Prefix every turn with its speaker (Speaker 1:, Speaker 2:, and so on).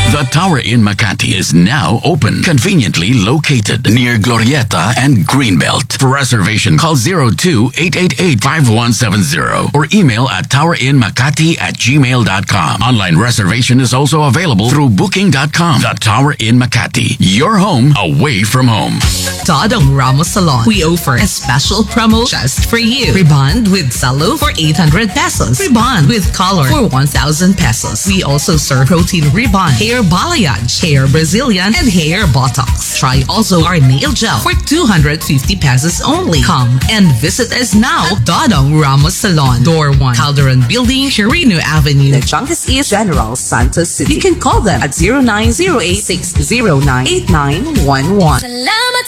Speaker 1: The Tower in Makati is now open, conveniently located near Glorieta and Greenbelt. For reservation, call 02-888-5170 or email at towerinmakati@gmail.com. Online reservation is also available through booking.com. The Tower in Makati, your home away from home.
Speaker 2: Dodong Ramos Salon. We offer a special promo just for you. Rebond with Salo for 800 pesos. Rebond with color for 1,000 pesos. We also serve protein rebond, hair balayage, hair Brazilian, and hair Botox. Try also our nail gel for 250 pesos only. Come and visit us now at Dodong Ramos Salon, Door 1, Calderon Building, Quirino Avenue, the Jungus East General Santos City. You can call them at 0908-609-8911.